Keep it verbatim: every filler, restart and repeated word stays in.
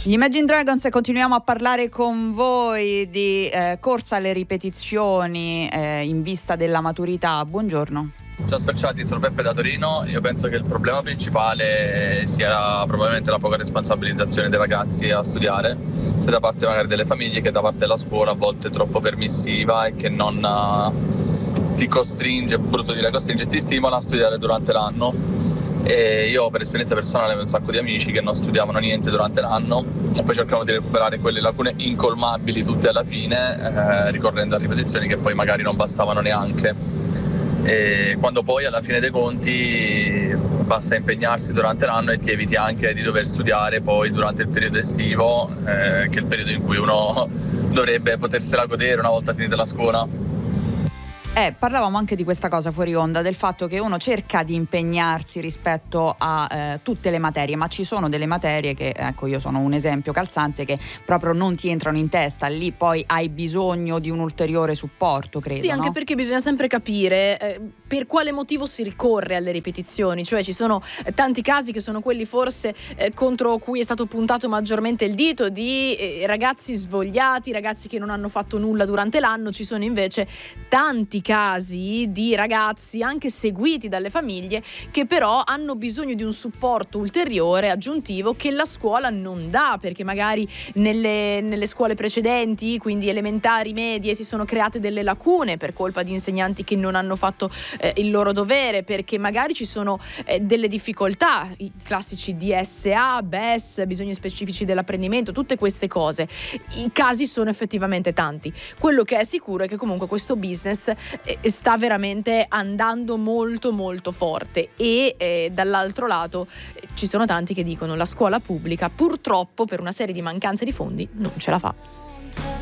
Gli Imagine Dragons, continuiamo a parlare con voi di eh, corsa alle ripetizioni eh, in vista della maturità. Buongiorno. Ciao Sperciati, sono Peppe da Torino. Io penso che il problema principale sia probabilmente la poca responsabilizzazione dei ragazzi a studiare, sia da parte magari delle famiglie che da parte della scuola, a volte troppo permissiva e che non uh, ti costringe, brutto dire costringe, ti stimola a studiare durante l'anno. E io per esperienza personale avevo un sacco di amici che non studiavano niente durante l'anno e poi cercavano di recuperare quelle lacune incolmabili tutte alla fine, eh, ricorrendo a ripetizioni che poi magari non bastavano neanche. E quando poi alla fine dei conti basta impegnarsi durante l'anno e ti eviti anche di dover studiare poi durante il periodo estivo, eh, che è il periodo in cui uno dovrebbe potersela godere una volta finita la scuola. Eh, parlavamo anche di questa cosa fuori onda, del fatto che uno cerca di impegnarsi rispetto a eh, tutte le materie, ma ci sono delle materie che, ecco, io sono un esempio calzante, che proprio non ti entrano in testa. Lì poi hai bisogno di un ulteriore supporto, credo. Sì, anche no? perché bisogna sempre capire eh, per quale motivo si ricorre alle ripetizioni. Cioè ci sono eh, tanti casi che sono quelli forse eh, contro cui è stato puntato maggiormente il dito, di eh, ragazzi svogliati, ragazzi che non hanno fatto nulla durante l'anno. Ci sono invece tanti casi di ragazzi anche seguiti dalle famiglie che però hanno bisogno di un supporto ulteriore, aggiuntivo, che la scuola non dà, perché magari nelle, nelle scuole precedenti, quindi elementari, medie, si sono create delle lacune per colpa di insegnanti che non hanno fatto eh, il loro dovere, perché magari ci sono eh, delle difficoltà, i classici D S A, B E S, bisogni specifici dell'apprendimento, tutte queste cose. I casi sono effettivamente tanti. Quello che è sicuro è che comunque questo business sta veramente andando molto molto forte e eh, dall'altro lato eh, ci sono tanti che dicono la scuola pubblica purtroppo per una serie di mancanze di fondi non ce la fa.